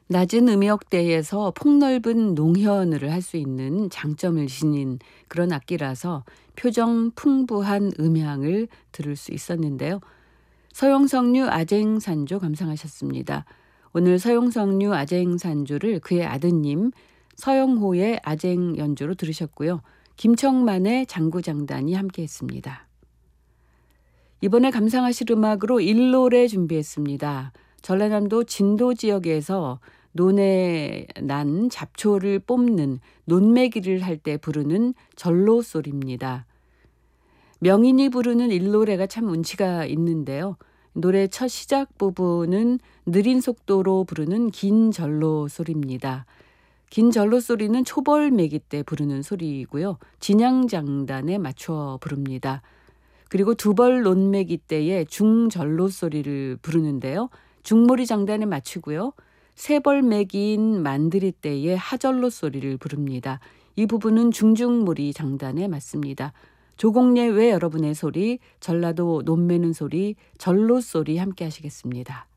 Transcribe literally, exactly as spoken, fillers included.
낮은 음역대에서 폭넓은 농현을 할 수 있는 장점을 지닌 그런 악기라서 표정 풍부한 음향을 들을 수 있었는데요. 서용석류 아쟁산조 감상하셨습니다. 오늘 서용석류 아쟁산조를 그의 아드님 서영호의 아쟁 연주로 들으셨고요. 김청만의 장구장단이 함께했습니다. 이번에 감상하실 음악으로 일노래 준비했습니다. 전라남도 진도 지역에서 논에 난 잡초를 뽑는 논매기를 할 때 부르는 전로소리입니다. 명인이 부르는 일노래가 참 운치가 있는데요. 노래 첫 시작 부분은 느린 속도로 부르는 긴 전로 소리입니다. 긴 전로 소리는 초벌매기 때 부르는 소리이고요. 진양장단에 맞춰 부릅니다. 그리고 두벌 논매기 때에 중전로 소리를 부르는데요. 중모리 장단에 맞추고요. 세벌매기인 만드리 때에 하전로 소리를 부릅니다. 이 부분은 중중모리 장단에 맞습니다. 조공예 외 여러분의 소리, 전라도 논매는 소리, 전로 소리 함께 하시겠습니다.